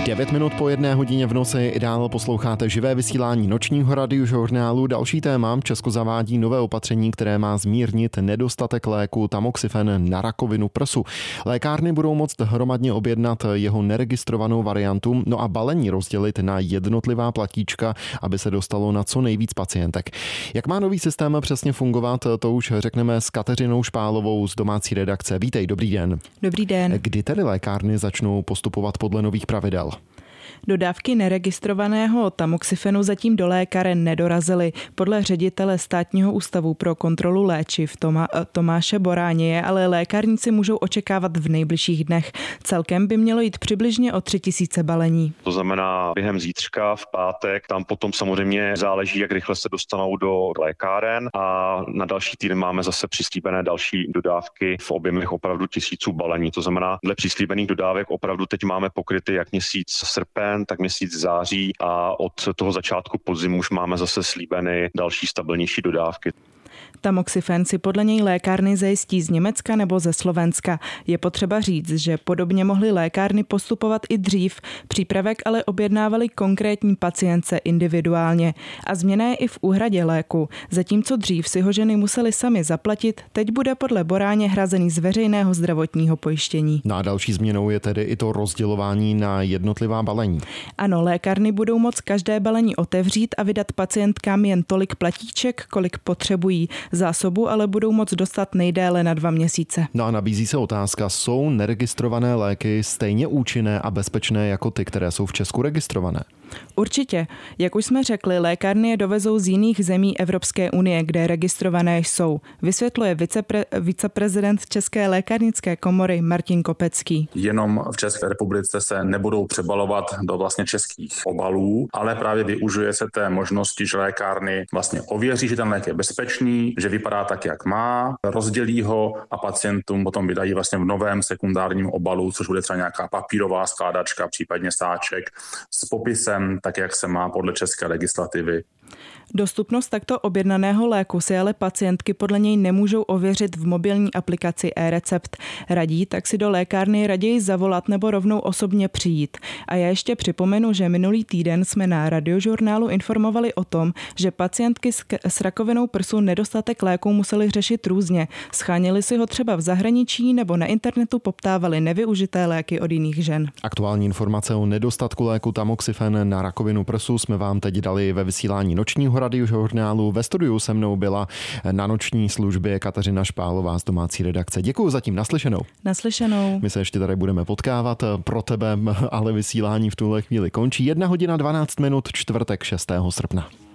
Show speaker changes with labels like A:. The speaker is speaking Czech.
A: 9 minut po 1:00 v noci i dál posloucháte živé vysílání nočního radiožurnálu. Další téma: Česko zavádí nové opatření, které má zmírnit nedostatek léku tamoxifen na rakovinu prsu. Lékárny budou moct hromadně objednat jeho neregistrovanou variantu, no a balení rozdělit na jednotlivá platíčka, aby se dostalo na co nejvíc pacientek. Jak má nový systém přesně fungovat, to už řekneme s Kateřinou Špálovou z domácí redakce. Vítej, dobrý den.
B: Dobrý den.
A: Kdy tedy lékárny začnou postupovat podle nových pravidel?
B: Dodávky neregistrovaného tamoxifenu zatím do lékáren nedorazily. Podle ředitele Státního ústavu pro kontrolu léčiv Tomáše Boráně ale lékárníci můžou očekávat v nejbližších dnech. Celkem by mělo jít přibližně o 3000 balení.
C: To znamená během zítřka v pátek, tam potom samozřejmě záleží, jak rychle se dostanou do lékáren, a na další týden máme zase přislíbené další dodávky v objemech opravdu 1000 balení. To znamená, dle přislíbených dodávek opravdu teď máme pokryty jak měsíc srpen, tak měsíc září, a od toho začátku podzimu už máme zase slíbeny další stabilnější dodávky.
B: Tamoxifen si podle něj lékárny zajistí z Německa nebo ze Slovenska. Je potřeba říct, že podobně mohly lékárny postupovat i dřív. Přípravek ale objednávali konkrétní pacientce individuálně. A změna je i v úhradě léku. Zatímco dřív si ho ženy musely sami zaplatit, teď bude podle Boráně hrazený z veřejného zdravotního pojištění.
A: No a další změnou je tedy i to rozdělování na jednotlivá balení.
B: Ano, lékárny budou moct každé balení otevřít a vydat pacientkám jen tolik platíček, kolik potřebují. Zásobu ale budou moct dostat nejdéle na 2 měsíce.
A: No a nabízí se otázka: jsou neregistrované léky stejně účinné a bezpečné jako ty, které jsou v Česku registrované?
B: Určitě. Jak už jsme řekli, lékárny je dovezou z jiných zemí Evropské unie, kde registrované jsou. Vysvětluje viceprezident České lékárnické komory Martin Kopecký.
D: Jenom v České republice se nebudou přebalovat do vlastně českých obalů, ale právě využije se té možnosti, že lékárny vlastně ověří, že ten lék je bezpečný, že vypadá tak, jak má, rozdělí ho a pacientům potom vydají vlastně v novém sekundárním obalu, což bude třeba nějaká papírová skládačka, případně sáček s popisem, tak jak se má podle české legislativy.
B: Dostupnost takto objednaného léku si ale pacientky podle něj nemůžou ověřit v mobilní aplikaci eRecept. Radí tak si do lékárny raději zavolat nebo rovnou osobně přijít. A já ještě připomenu, že minulý týden jsme na radiožurnálu informovali o tom, že pacientky s rakovinou prsu nedostatek léků museli řešit různě. Scháněli si ho třeba v zahraničí nebo na internetu poptávali nevyužité léky od jiných žen.
A: Aktuální informace o nedostatku léku tamoxifen na rakovinu prsu jsme vám teď dali ve vysílání nočního radiožurnálu. Ve studiu se mnou byla na noční službě Kateřina Špálová z domácí redakce. Děkuji zatím, naslyšenou.
B: Naslyšenou.
A: My se ještě tady budeme potkávat. Pro tebe ale vysílání v tuhle chvíli končí. 1:12, čtvrtek 6. srpna.